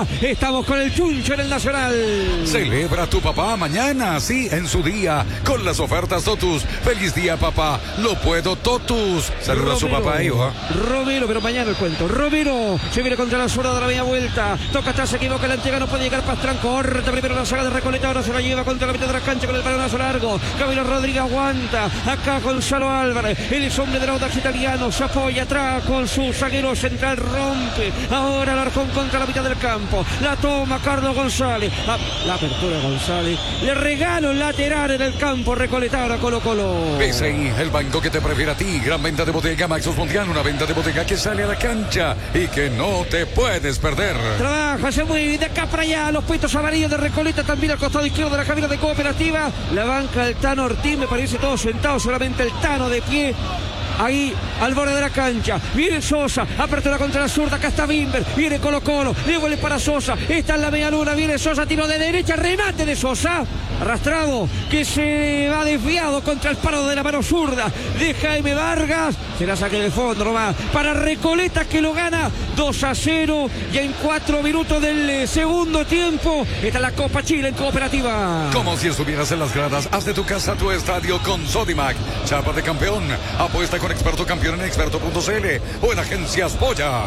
mañana estamos con el Chuncho en el Nacional. Celebra tu papá mañana, sí, en su día, con las ofertas Totus. Feliz día, papá. Lo puedo, Totus. Saluda a su papá, hijo. Romero, pero mañana el cuento. Romero se viene contra la zurda de la media vuelta. Toca atrás, se equivoca, la entrega, no puede llegar Pastrán. Corta primero la saga de Recoleta, ahora se la lleva contra la mitad de la cancha con el balonazo largo. Camilo Rodríguez aguanta. Acá Gonzalo Álvarez, el hombre del Audax italiano, se apoya atrás con su zaguero central, rompe. Ahora Alarcón contra la mitad del campo. La toma Carlos González. La apertura de González. Le regalo lateral en el campo recoletado a Colo-Colo. PSI, el banco que te prefiere a ti. Gran venta de bodega Maxus Mundial, una venta de bodega que sale a la cancha y que no te puedes perder. Trabaja, se mueve de acá para allá. Los puestos amarillos de Recoleta también al costado izquierdo de la cabina de Cooperativa. La banca del Tano Ortiz, me parece todo sentado, solamente el Tano de pie. Ahí, al borde de la cancha, viene Sosa, apertura contra la zurda, acá está Bimber, viene Colo-Colo, le para Sosa, está en la media luna, viene Sosa, tiro de derecha, remate de Sosa, arrastrado, que se va desviado contra el paro de la mano zurda de Jaime Vargas, se la saque de fondo nomás, para Recoleta que lo gana 2-0, ya en 4 minutos del segundo tiempo, está la Copa Chile en Cooperativa. Como si estuvieras en las gradas, haz de tu casa tu estadio con Sodimac, chapa de campeón, apuesta con experto campeón en experto.cl o en agencias Polla.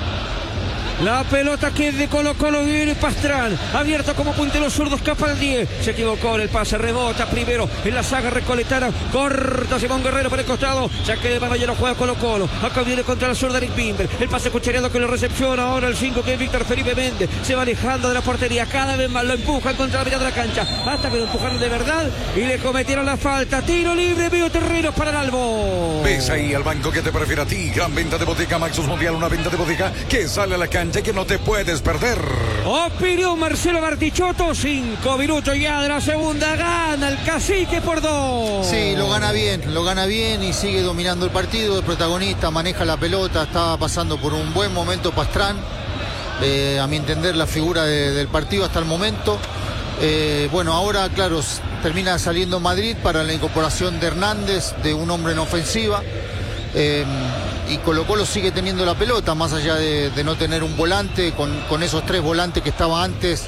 La pelota que es de Colo-Colo, viene Pastrán, abierto como puntero zurdo, escapa el 10, se equivocó en el pase, rebota primero en la saga recoletana, corta Simón Guerrero por el costado, saque de mano, ya lo juega Colo-Colo, acá viene contra la zurda Eric Bimber, el pase cuchareado que lo recepciona ahora el 5 que es Víctor Felipe Méndez, se va alejando de la portería, cada vez más lo empujan contra la mitad de la cancha, hasta que lo empujaron de verdad y le cometieron la falta, tiro libre, medio terreno para el Albo. Ves ahí al banco que te prefiere a ti, gran venta de bodega Maxus Mundial, una venta de bodega que sale a la cancha que no te puedes perder. Opinión Marcelo Bartichotto, 5 minutos ya de la segunda, gana el Cacique por 2. Sí, lo gana bien y sigue dominando el partido, el protagonista maneja la pelota, estaba pasando por un buen momento Pastrán, a mi entender la figura del partido hasta el momento. Bueno, ahora claro, termina saliendo Madrid para la incorporación de Hernández, de un hombre en ofensiva. Y Colo-Colo sigue teniendo la pelota, más allá de no tener un volante, con esos 3 volantes que estaba antes,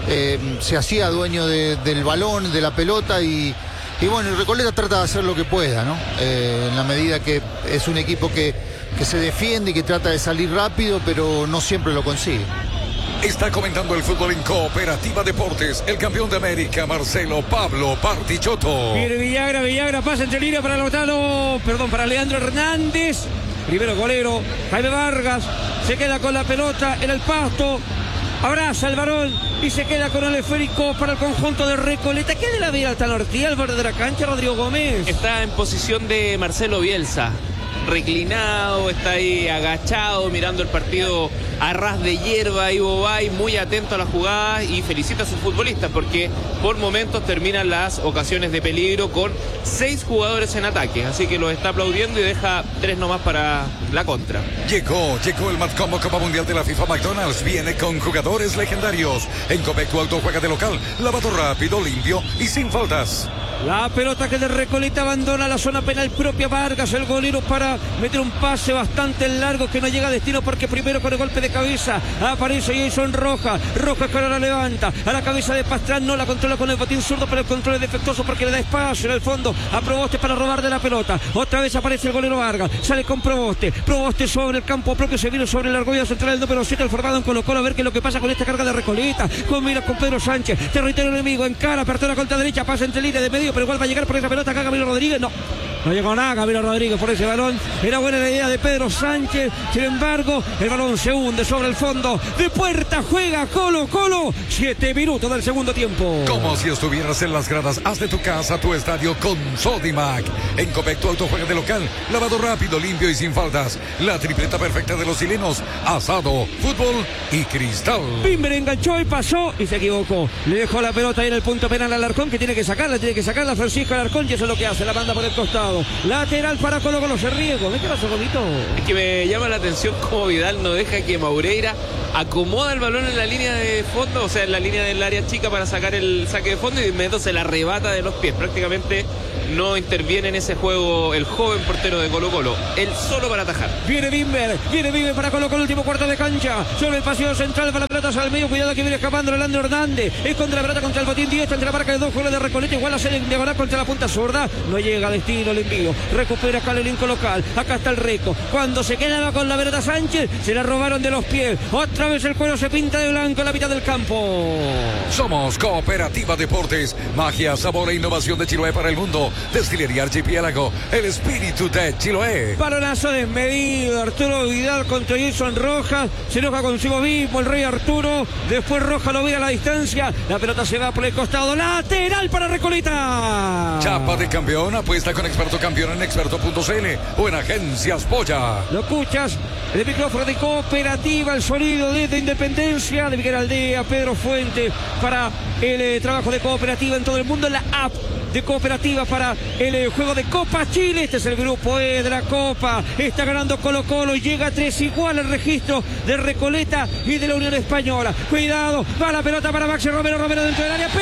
se hacía dueño del balón, de la pelota y bueno, Recoleta trata de hacer lo que pueda, ¿no? En la medida que es un equipo que se defiende y que trata de salir rápido, pero no siempre lo consigue. Está comentando el fútbol en Cooperativa Deportes, el campeón de América, Marcelo Pablo Bartichotto. Viene Villagra, pasa entre línea para para Leandro Hernández. Primero golero, Jaime Vargas, se queda con la pelota en el pasto, abraza el varón y se queda con el esférico para el conjunto de Recoleta. ¿Qué de la vida al Ortiz, al borde de la cancha, Rodrigo Gómez? Está en posición de Marcelo Bielsa, reclinado, está ahí agachado, mirando el partido a ras de hierba, Ivo Bay, muy atento a la jugada y felicita a sus futbolistas porque por momentos terminan las ocasiones de peligro con 6 jugadores en ataque, así que los está aplaudiendo y deja 3 nomás para la contra. Llegó el Matcombo Copa Mundial de la FIFA McDonald's, viene con jugadores legendarios. En Copec tu auto juega de local, lavado rápido, limpio y sin faltas. La pelota que de Recoleta abandona la zona penal propia Vargas, el golero para meter un pase bastante largo que no llega a destino porque primero con el golpe de cabeza aparece Jason Rojas que ahora la levanta a la cabeza de Pastrán, no la controla con el botín zurdo, pero el control es defectuoso porque le da espacio en el fondo a Proboste para robar de la pelota. Otra vez aparece el golero Vargas, sale con Proboste sobre el campo propio, se viene sobre la argolla central el número 7, el formado en Colo-Colo, a ver qué es lo que pasa con esta carga de Recoleta. Combina con Pedro Sánchez, territorio enemigo, encara, apertura contra derecha, pasa entre línea de medio, pero igual va a llegar por esa pelota acá Camilo Rodríguez, no llegó nada Camilo Rodríguez por ese balón, era buena la idea de Pedro Sánchez, sin embargo el balón se hunde sobre el fondo de puerta, juega Colo-Colo, 7 minutos del segundo tiempo. Como si estuvieras en las gradas, haz de tu casa tu estadio con Sodimac. En Copec tu auto juega de local, lavado rápido, limpio y sin faltas, la tripleta perfecta de los chilenos, asado, fútbol y cristal. Bimber enganchó y pasó y se equivocó, le dejó la pelota ahí en el punto penal al Alarcón, que tiene que sacarla Francisco Alarcón, y eso es lo que hace, la manda por el costado, lateral para Colo-Colo, se riego. ¿Qué pasó, Gomito? Es que me llama la atención cómo Vidal no deja que Maureira acomoda el balón en la línea de fondo, o sea, en la línea del área chica para sacar el saque de fondo y de inmediato se la arrebata de los pies, prácticamente no interviene en ese juego el joven portero de Colo-Colo, él solo para atajar. Viene Bimber para Colo-Colo, último cuarto de cancha, sobre el pasillo central para la pelota al medio, cuidado que viene escapando Orlando Hernández, es contra la pelota contra el botín diestro, entre la marca de dos jugadores de Recoleta, igual a ser en diagonal contra la punta zurda, no llega a destino el envío, recupera acá el elenco local, acá está el Reco, cuando se quedaba con la pelota Sánchez, se la robaron de los pies, otra vez el cuero se pinta de blanco en la mitad del campo. Somos Cooperativa Deportes, magia, sabor e innovación de Chiloé para el mundo. Destilería Archipiélago, el espíritu de Chiloé. Balonazo desmedido, Arturo Vidal contra Jason Rojas, se enoja consigo mismo el rey Arturo, después Rojas lo ve a la distancia, la pelota se va por el costado, lateral para Recoleta. Chapa de campeón, apuesta con Experto Campeón en experto.cl o en Agencias Polla. Lo escuchas, el micrófono de Cooperativa, el sonido desde Independencia, de Miguel Aldea, Pedro Fuente, para el trabajo de Cooperativa en todo el mundo, la app de Cooperativa para el juego de Copa Chile. Este es el grupo E de la Copa, está ganando Colo-Colo y llega a 3 igual el registro de Recoleta y de la Unión Española. Cuidado, va la pelota para Maxi Romero dentro del área,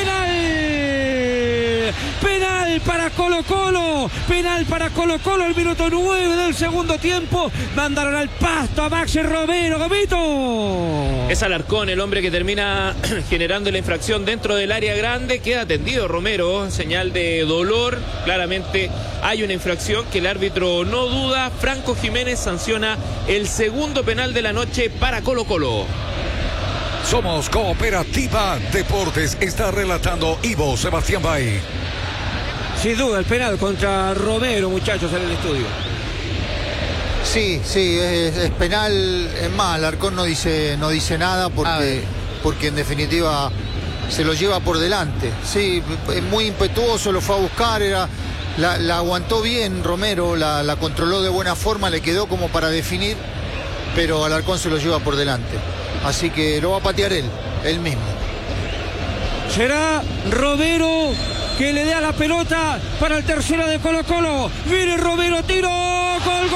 penal para Colo-Colo, el minuto 9 del segundo tiempo, mandaron al pasto a Maxi Romero, Gomito. Es Alarcón el hombre que termina generando la infracción dentro del área grande, queda atendido Romero, señal de dolor, claramente hay una infracción que el árbitro no duda, Franco Jiménez sanciona el segundo penal de la noche para Colo-Colo. Somos Cooperativa Deportes, está relatando Ivo Sebastián Bay. Sin duda el penal contra Romero, muchachos, en el estudio. Sí, es penal. Es más, Alarcón no dice nada porque en definitiva se lo lleva por delante. Sí, es muy impetuoso, lo fue a buscar, la aguantó bien Romero, la controló de buena forma, le quedó como para definir, pero Alarcón se lo lleva por delante. Así que lo va a patear él mismo. Será Romero que le da la pelota para el tercero de Colo-Colo. Viene Romero, tiro, gol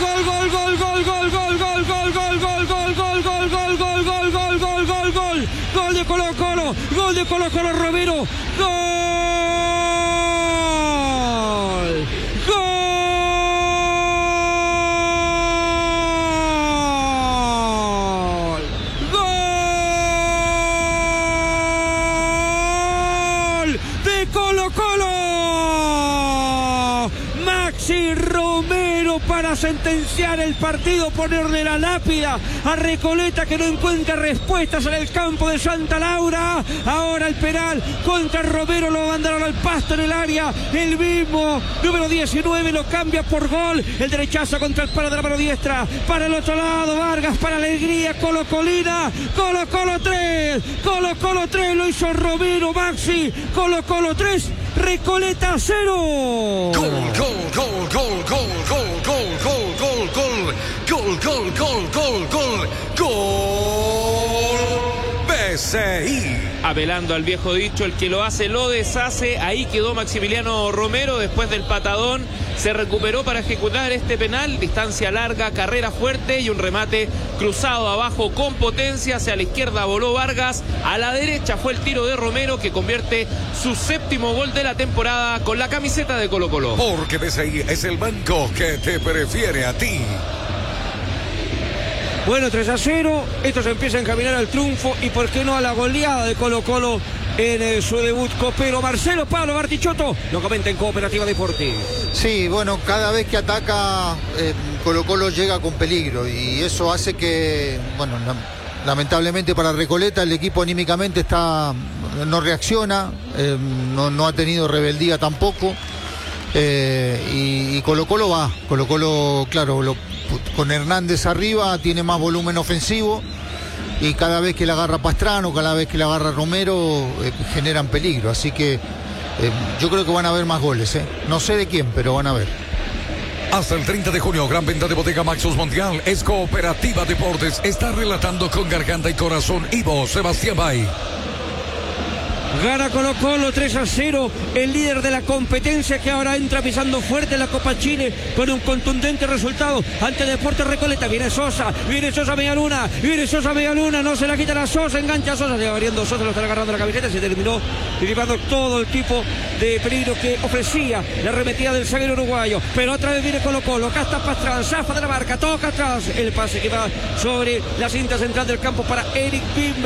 de Colo-Colo, Romero, Maxi Romero para sentenciar el partido, ponerle la lápida a Recoleta que no encuentra respuestas en el campo de Santa Laura. Ahora el penal contra Romero, lo mandaron al pasto en el área, el mismo número 19 lo cambia por gol, el derechazo contra el palo de la mano diestra, para el otro lado Vargas, para alegría Colo-Colina, Colo-Colo 3, lo hizo Romero, Maxi, Colo-Colo 3, Recoleta 0. Gol. BCI. Apelando al viejo dicho, el que lo hace lo deshace. Ahí quedó Maximiliano Romero después del patadón. Se recuperó para ejecutar este penal. Distancia larga, carrera fuerte y un remate cruzado abajo con potencia. Hacia la izquierda voló Vargas. A la derecha fue el tiro de Romero que convierte su séptimo gol de la temporada con la camiseta de Colo-Colo. Porque BCI es el banco que te prefiere a ti. Bueno, 3-0, esto se empieza a encaminar al triunfo y por qué no a la goleada de Colo-Colo en su debut copero. Marcelo Pablo Bartichotto lo comenta en Cooperativa Deportes. Sí, bueno, cada vez que ataca Colo-Colo llega con peligro y eso hace que, bueno, lamentablemente para Recoleta el equipo anímicamente no reacciona, no ha tenido rebeldía tampoco. Y Colo-Colo va, claro, con Hernández arriba tiene más volumen ofensivo y cada vez que la agarra Pastrano, cada vez que la agarra Romero generan peligro, así que yo creo que van a haber más goles, no sé de quién, pero van a haber. Hasta el 30 de junio, gran venta de Bodega Maxus Mundial, es Cooperativa Deportes, está relatando con garganta y corazón Ivo Sebastián Bay. Gana Colo-Colo 3-0, el líder de la competencia que ahora entra pisando fuerte en la Copa Chile con un contundente resultado ante Deportes Recoleta. Viene Sosa media luna, no se la quita a Sosa, engancha a Sosa, se va abriendo Sosa, lo está agarrando la camiseta, se terminó derivando todo el tipo de peligro que ofrecía la arremetida del zaguero uruguayo. Pero otra vez viene Colo-Colo, acá está Pastrán, zafa de la marca, toca atrás, el pase que va sobre la cinta central del campo para Eric Bimber.